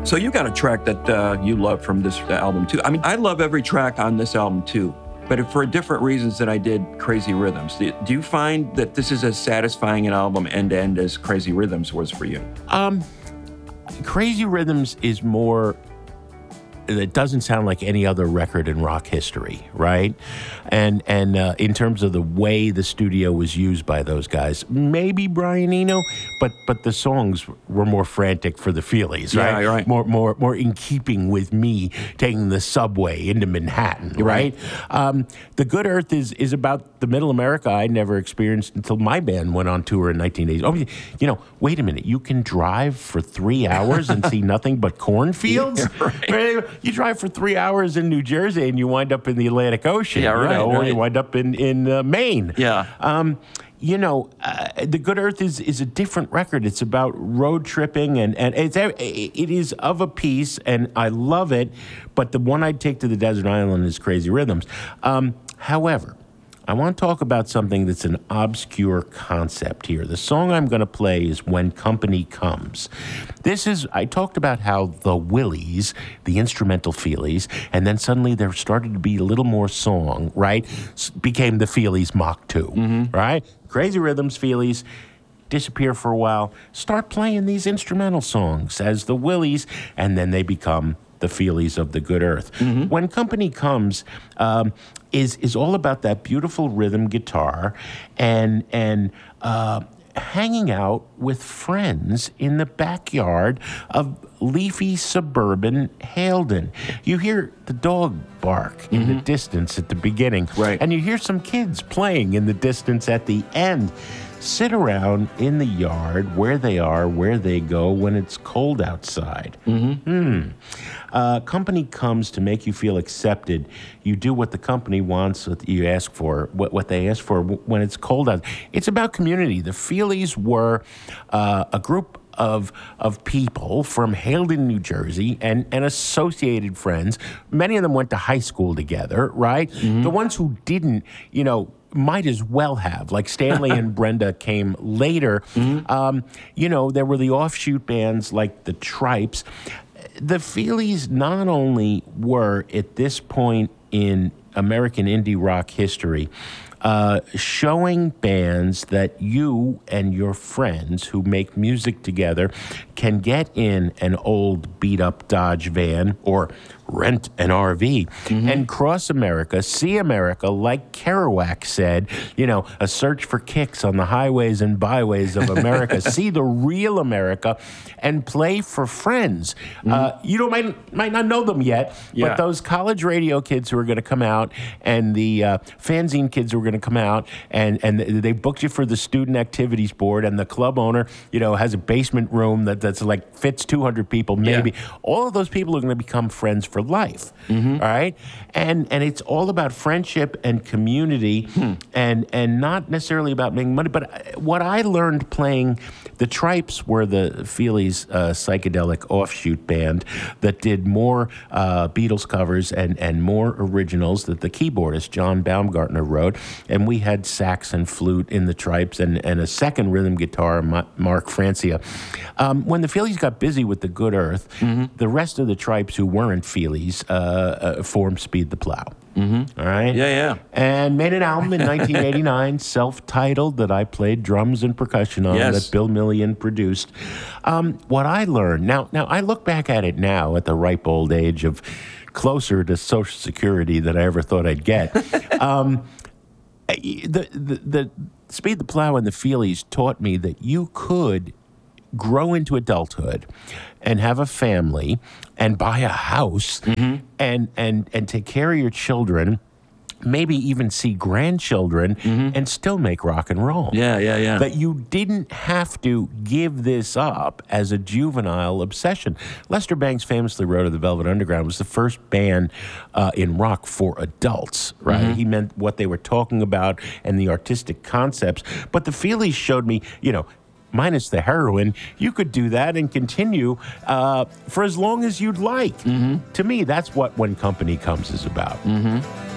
So you got a track that you love from this album too. I mean, I love every track on this album too, but for different reasons than I did Crazy Rhythms. Do you find that this is as satisfying an album end to end as Crazy Rhythms was for you? Crazy Rhythms is more. It doesn't sound like any other record in rock history, right? And in terms of the way the studio was used by those guys, maybe Brian Eno, but the songs were more frantic for the Feelies, right? Yeah, right. More in keeping with me taking the subway into Manhattan, right? The Good Earth is about the middle America I never experienced until my band went on tour in 1980. Oh, wait a minute, you can drive for 3 hours and see nothing but cornfields? Yeah, right. You drive for 3 hours in New Jersey and you wind up in the Atlantic Ocean, or you wind up in Maine. Yeah. The Good Earth is a different record. It's about road tripping, and it is of a piece, and I love it. But the one I'd take to the desert island is Crazy Rhythms. However, I want to talk about something that's an obscure concept here. The song I'm going to play is When Company Comes. I talked about how the Willies, the instrumental Feelies, and then suddenly there started to be a little more song, right? Became the Feelies Mach 2, right? Crazy Rhythms, Feelies, disappear for a while, start playing these instrumental songs as the Willies, and then they become the Feelies of the Good Earth. When Company Comes is all about that beautiful rhythm guitar and hanging out with friends in the backyard of leafy suburban Haledon. You hear the dog bark in the distance at the beginning, right? And you hear some kids playing in the distance at the end. Sit around in the yard where they are, where they go when it's cold outside. Company comes to make you feel accepted. You do what the company wants, what you ask for, what they ask for when it's cold out. It's about community. The Feelies were a group of people from Haledon, New Jersey, and associated friends. Many of them went to high school together, right? The ones who didn't, might as well have. Like Stanley and Brenda came later. There were the offshoot bands like the Tripes. The Feelies not only were, at this point in American indie rock history, showing bands that you and your friends who make music together can get in an old beat-up Dodge van or rent an RV and cross America, see America, like Kerouac said, a search for kicks on the highways and byways of America, see the real America, and play for friends. You might not know them yet, but those college radio kids who are going to come out and the fanzine kids who are going to come out and they booked you for the student activities board, and the club owner, has a basement room that's like fits 200 people maybe. All of those people are going to become friends for life, all right? And it's all about friendship and community and not necessarily about making money. But what I learned playing, the Tripes were the Feelies' psychedelic offshoot band that did more Beatles covers and more originals that the keyboardist John Baumgartner wrote. And we had sax and flute in the Tripes and a second rhythm guitar, Mark Francia. When the Feelies got busy with the Good Earth, the rest of the Tripes who weren't Feelies formed Speed the Plow. All right? Yeah. And made an album in 1989, self-titled, that I played drums and percussion on, that Bill Millian produced. What I learned, now I look back at it now at the ripe old age of closer to Social Security than I ever thought I'd get. The Speed the Plow and the Feelies taught me that you could grow into adulthood and have a family and buy a house and take care of your children, maybe even see grandchildren, and still make rock and roll. Yeah. That you didn't have to give this up as a juvenile obsession. Lester Bangs famously wrote of the Velvet Underground was the first band in rock for adults, right? He meant what they were talking about and the artistic concepts. But the Feelies showed me, minus the heroin, you could do that and continue for as long as you'd like. To me, that's what When Company Comes is about.